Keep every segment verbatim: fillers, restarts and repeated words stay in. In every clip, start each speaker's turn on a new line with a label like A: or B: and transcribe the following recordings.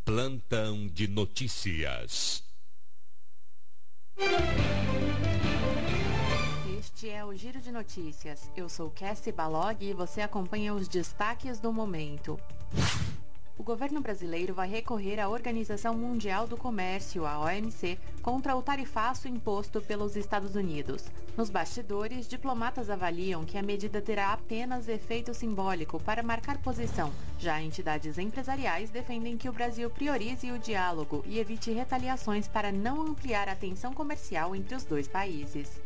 A: Plantão de notícias.
B: Este é o Giro de Notícias. Eu sou Cassie Balog e você acompanha os destaques do momento. O governo brasileiro vai recorrer à Organização Mundial do Comércio, a O M C, contra o tarifaço imposto pelos Estados Unidos. Nos bastidores, diplomatas avaliam que a medida terá apenas efeito simbólico para marcar posição. Já entidades empresariais defendem que o Brasil priorize o diálogo e evite retaliações para não ampliar a tensão comercial entre os dois países.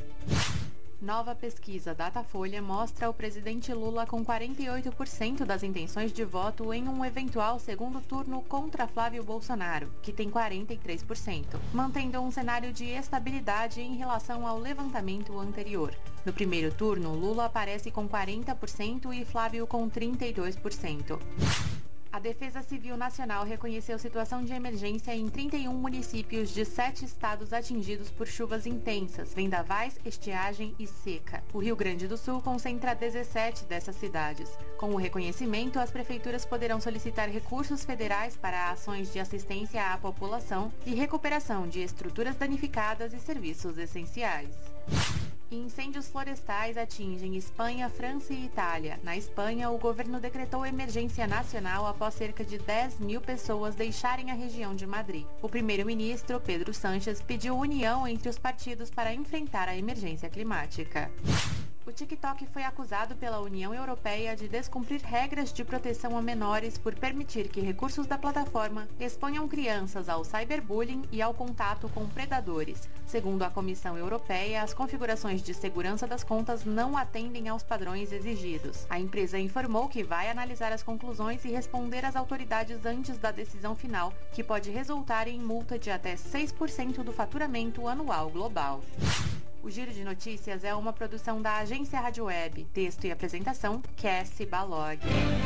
B: Nova pesquisa Datafolha mostra o presidente Lula com quarenta e oito por cento das intenções de voto em um eventual segundo turno contra Flávio Bolsonaro, que tem quarenta e três por cento, mantendo um cenário de estabilidade em relação ao levantamento anterior. No primeiro turno, Lula aparece com quarenta por cento e Flávio com trinta e dois por cento. A Defesa Civil Nacional reconheceu situação de emergência em trinta e um municípios de sete estados atingidos por chuvas intensas, vendavais, estiagem e seca. O Rio Grande do Sul concentra dezessete dessas cidades. Com o reconhecimento, as prefeituras poderão solicitar recursos federais para ações de assistência à população e recuperação de estruturas danificadas e serviços essenciais. Incêndios florestais atingem Espanha, França e Itália. Na Espanha, o governo decretou emergência nacional após cerca de dez mil pessoas deixarem a região de Madrid. O primeiro-ministro, Pedro Sánchez, pediu união entre os partidos para enfrentar a emergência climática. O TikTok foi acusado pela União Europeia de descumprir regras de proteção a menores por permitir que recursos da plataforma exponham crianças ao cyberbullying e ao contato com predadores. Segundo a Comissão Europeia, as configurações de segurança das contas não atendem aos padrões exigidos. A empresa informou que vai analisar as conclusões e responder às autoridades antes da decisão final, que pode resultar em multa de até seis por cento do faturamento anual global. O Giro de Notícias é uma produção da Agência Rádio Web. Texto e apresentação, Cassie Balog.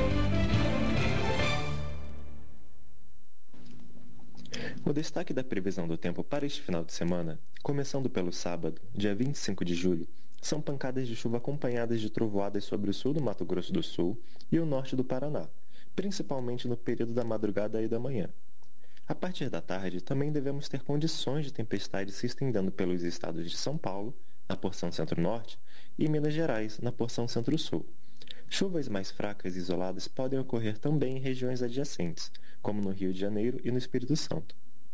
C: O destaque da previsão do tempo para este final de semana, começando pelo sábado, dia vinte e cinco de julho, são pancadas de chuva acompanhadas de trovoadas sobre o sul do Mato Grosso do Sul e o norte do Paraná, principalmente no período da madrugada e da manhã. A partir da tarde, também devemos ter condições de tempestade se estendendo pelos estados de São Paulo, na porção centro-norte, e Minas Gerais, na porção centro-sul. Chuvas mais fracas e isoladas podem ocorrer também em regiões adjacentes, como no Rio de Janeiro e no Espírito Santo.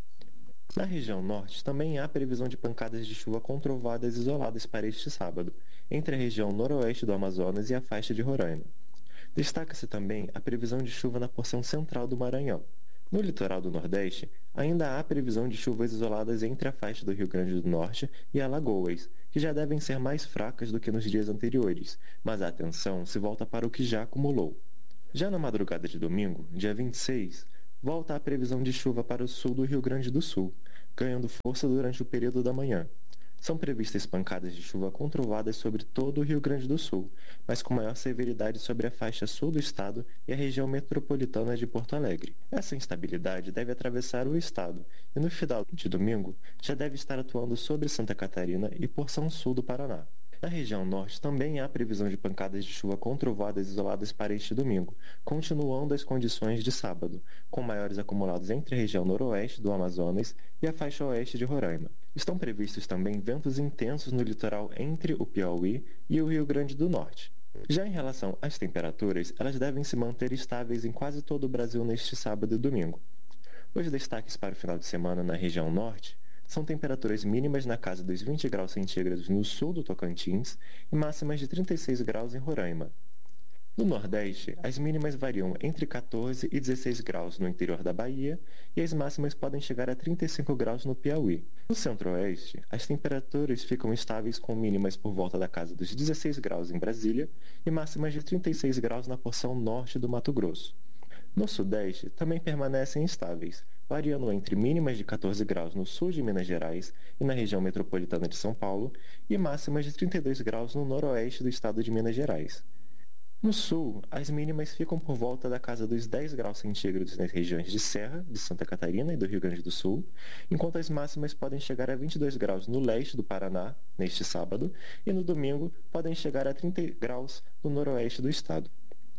C: Na região norte, também há previsão de pancadas de chuva com trovoadas isoladas para este sábado, entre a região noroeste do Amazonas e a faixa de Roraima. Destaca-se também a previsão de chuva na porção central do Maranhão. No litoral do Nordeste, ainda há previsão de chuvas isoladas entre a faixa do Rio Grande do Norte e Alagoas, que já devem ser mais fracas do que nos dias anteriores, mas a atenção se volta para o que já acumulou. Já na madrugada de domingo, dia vinte e seis, volta a previsão de chuva para o sul do Rio Grande do Sul, ganhando força durante o período da manhã. São previstas pancadas de chuva com trovoadas sobre todo o Rio Grande do Sul, mas com maior severidade sobre a faixa sul do estado e a região metropolitana de Porto Alegre. Essa instabilidade deve atravessar o estado e no final de domingo já deve estar atuando sobre Santa Catarina e porção sul do Paraná. Na região norte também há previsão de pancadas de chuva com trovoadas isoladas para este domingo, continuando as condições de sábado, com maiores acumulados entre a região noroeste do Amazonas e a faixa oeste de Roraima. Estão previstos também ventos intensos no litoral entre o Piauí e o Rio Grande do Norte. Já em relação às temperaturas, elas devem se manter estáveis em quase todo o Brasil neste sábado e domingo. Os destaques para o final de semana na região norte são temperaturas mínimas na casa dos vinte graus centígrados no sul do Tocantins e máximas de trinta e seis graus em Roraima. No Nordeste, as mínimas variam entre quatorze e dezesseis graus no interior da Bahia e as máximas podem chegar a trinta e cinco graus no Piauí. No Centro-Oeste, as temperaturas ficam estáveis com mínimas por volta da casa dos dezesseis graus em Brasília e máximas de trinta e seis graus na porção norte do Mato Grosso. No Sudeste, também permanecem estáveis, variando entre mínimas de quatorze graus no sul de Minas Gerais e na região metropolitana de São Paulo e máximas de trinta e dois graus no noroeste do estado de Minas Gerais. No sul, as mínimas ficam por volta da casa dos dez graus centígrados nas regiões de Serra, de Santa Catarina e do Rio Grande do Sul, enquanto as máximas podem chegar a vinte e dois graus no leste do Paraná, neste sábado, e no domingo podem chegar a trinta graus no noroeste do estado.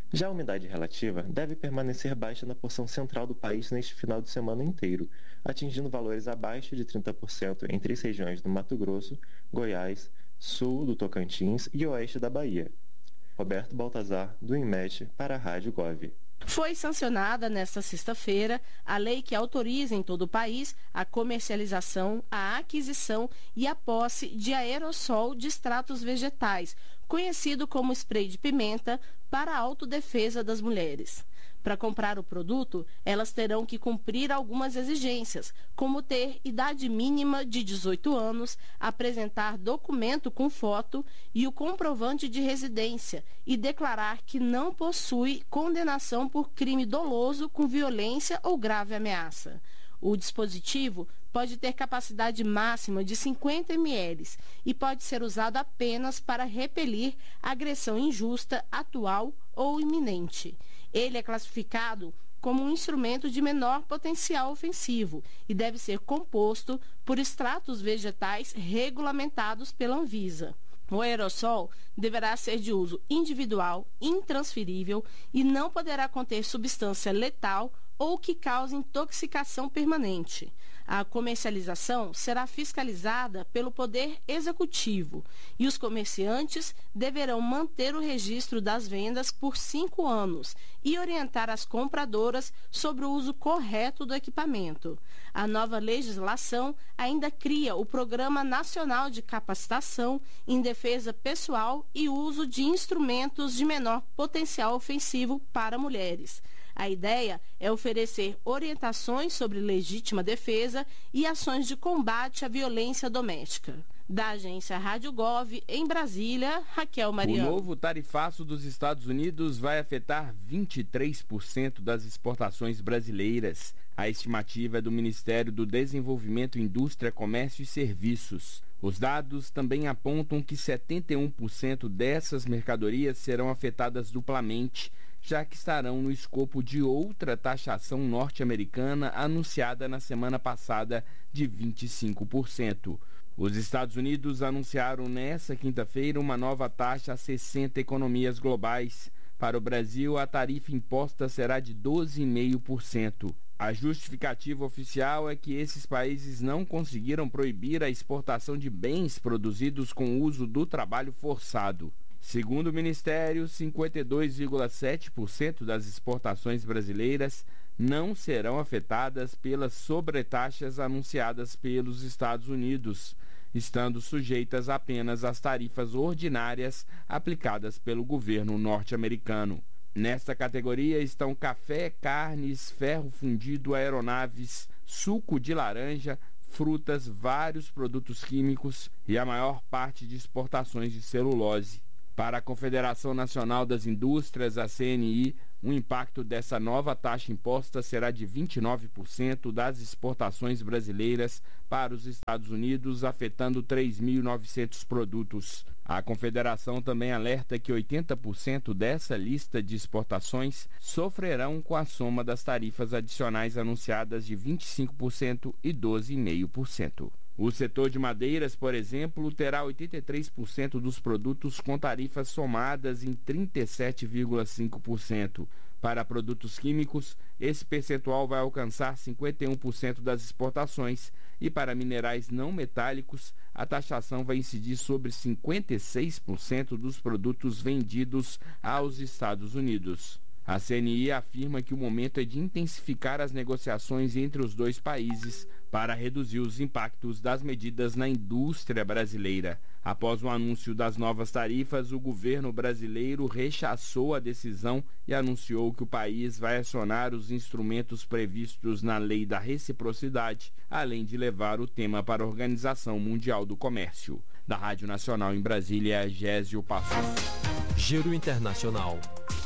C: Já a umidade relativa deve permanecer baixa na porção central do país neste final de semana inteiro, atingindo valores abaixo de trinta por cento entre as regiões do Mato Grosso, Goiás, sul do Tocantins e oeste da Bahia. Roberto Baltazar, do INMET, para a Rádio Gov.
D: Foi sancionada nesta sexta-feira a lei que autoriza em todo o país a comercialização, a aquisição e a posse de aerossol de extratos vegetais, conhecido como spray de pimenta, para a autodefesa das mulheres. Para comprar o produto, elas terão que cumprir algumas exigências, como ter idade mínima de dezoito anos, apresentar documento com foto e o comprovante de residência e declarar que não possui condenação por crime doloso com violência ou grave ameaça. O dispositivo pode ter capacidade máxima de cinquenta mililitros e pode ser usado apenas para repelir agressão injusta, atual ou iminente. Ele é classificado como um instrumento de menor potencial ofensivo e deve ser composto por extratos vegetais regulamentados pela Anvisa. O aerossol deverá ser de uso individual, intransferível e não poderá conter substância letal ou que cause intoxicação permanente. A comercialização será fiscalizada pelo Poder Executivo e os comerciantes deverão manter o registro das vendas por cinco anos e orientar as compradoras sobre o uso correto do equipamento. A nova legislação ainda cria o Programa Nacional de Capacitação em Defesa Pessoal e Uso de Instrumentos de Menor Potencial Ofensivo para mulheres. A ideia é oferecer orientações sobre legítima defesa e ações de combate à violência doméstica. Da agência Rádio Gov, em Brasília, Raquel Mariano.
E: O novo tarifaço dos Estados Unidos vai afetar vinte e três por cento das exportações brasileiras. A estimativa é do Ministério do Desenvolvimento, Indústria, Comércio e Serviços. Os dados também apontam que setenta e um por cento dessas mercadorias serão afetadas duplamente, já que estarão no escopo de outra taxação norte-americana anunciada na semana passada de vinte e cinco por cento. Os Estados Unidos anunciaram nesta quinta-feira uma nova taxa a sessenta economias globais. Para o Brasil, a tarifa imposta será de doze vírgula cinco por cento. A justificativa oficial é que esses países não conseguiram proibir a exportação de bens produzidos com o uso do trabalho forçado. Segundo o Ministério, cinquenta e dois vírgula sete por cento das exportações brasileiras não serão afetadas pelas sobretaxas anunciadas pelos Estados Unidos, estando sujeitas apenas às tarifas ordinárias aplicadas pelo governo norte-americano. Nesta categoria estão café, carnes, ferro fundido, aeronaves, suco de laranja, frutas, vários produtos químicos e a maior parte de exportações de celulose. Para a Confederação Nacional das Indústrias, a C N I, o impacto dessa nova taxa imposta será de vinte e nove por cento das exportações brasileiras para os Estados Unidos, afetando três mil e novecentos produtos. A Confederação também alerta que oitenta por cento dessa lista de exportações sofrerão com a soma das tarifas adicionais anunciadas de vinte e cinco por cento e doze vírgula cinco por cento. O setor de madeiras, por exemplo, terá oitenta e três por cento dos produtos com tarifas somadas em trinta e sete vírgula cinco por cento. Para produtos químicos, esse percentual vai alcançar cinquenta e um por cento das exportações e para minerais não metálicos, a taxação vai incidir sobre cinquenta e seis por cento dos produtos vendidos aos Estados Unidos. A C N I afirma que o momento é de intensificar as negociações entre os dois países para reduzir os impactos das medidas na indústria brasileira. Após o anúncio das novas tarifas, o governo brasileiro rechaçou a decisão e anunciou que o país vai acionar os instrumentos previstos na Lei da Reciprocidade, além de levar o tema para a Organização Mundial do Comércio. Da Rádio Nacional em Brasília, Gésio Passos.
F: Giro Internacional.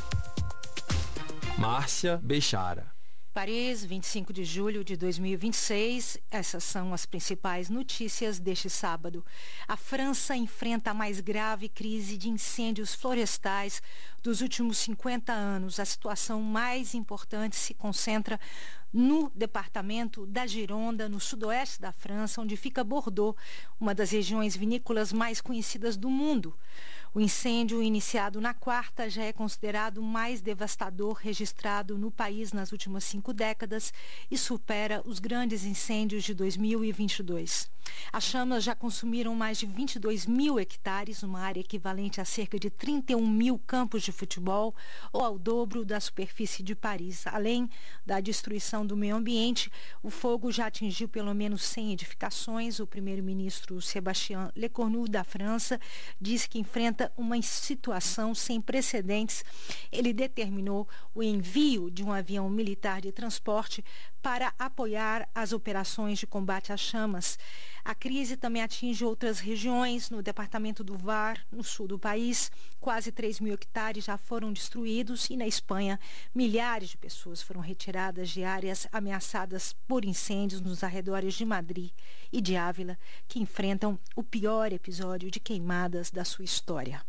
F: Márcia Bechara.
G: Paris, vinte e cinco de julho de dois mil e vinte e seis. Essas são as principais notícias deste sábado. A França enfrenta a mais grave crise de incêndios florestais dos últimos cinquenta anos. A situação mais importante se concentra no departamento da Gironda, no sudoeste da França, onde fica Bordeaux, uma das regiões vinícolas mais conhecidas do mundo. O incêndio, iniciado na quarta, já é considerado o mais devastador registrado no país nas últimas cinco décadas e supera os grandes incêndios de dois mil e vinte e dois. As chamas já consumiram mais de vinte e dois mil hectares, uma área equivalente a cerca de trinta e um mil campos de futebol, ou ao dobro da superfície de Paris. Além da destruição do meio ambiente, o fogo já atingiu pelo menos cem edificações. O primeiro-ministro Sébastien Lecornu, da França, disse que enfrenta uma situação sem precedentes. Ele determinou o envio de um avião militar de transporte para apoiar as operações de combate às chamas. A crise também atinge outras regiões. No departamento do Var, no sul do país, quase três mil hectares já foram destruídos, e na Espanha, milhares de pessoas foram retiradas de áreas ameaçadas por incêndios nos arredores de Madrid e de Ávila, que enfrentam o pior episódio de queimadas da sua história.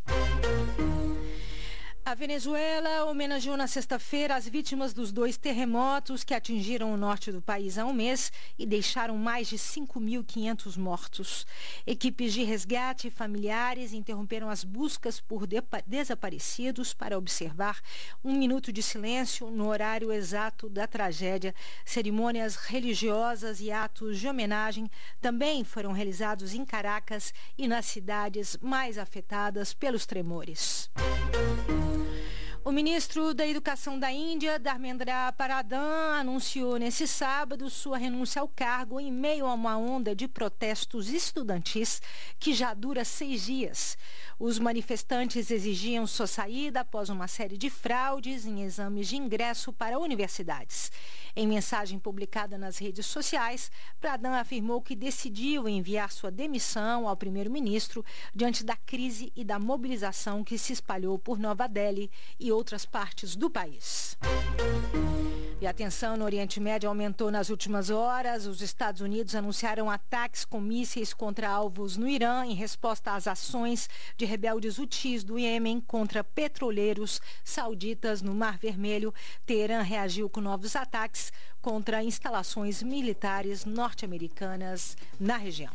G: A Venezuela homenageou na sexta-feira as vítimas dos dois terremotos que atingiram o norte do país há um mês e deixaram mais de cinco mil e quinhentos mortos. Equipes de resgate e familiares interromperam as buscas por desaparecidos para observar um minuto de silêncio no horário exato da tragédia. Cerimônias religiosas e atos de homenagem também foram realizados em Caracas e nas cidades mais afetadas pelos tremores. O ministro da Educação da Índia, Dharmendra Pradhan, anunciou nesse sábado sua renúncia ao cargo em meio a uma onda de protestos estudantis que já dura seis dias. Os manifestantes exigiam sua saída após uma série de fraudes em exames de ingresso para universidades. Em mensagem publicada nas redes sociais, Pradhan afirmou que decidiu enviar sua demissão ao primeiro-ministro diante da crise e da mobilização que se espalhou por Nova Delhi e outras partes do país. E a tensão no Oriente Médio aumentou nas últimas horas. Os Estados Unidos anunciaram ataques com mísseis contra alvos no Irã em resposta às ações de rebeldes hutis do Iêmen contra petroleiros sauditas no Mar Vermelho. Teherã reagiu com novos ataques contra instalações militares norte-americanas na região.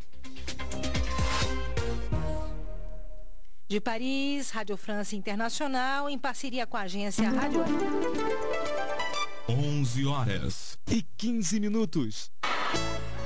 G: De Paris, Rádio França Internacional, em parceria com a agência Rádio
A: onze horas e quinze minutos.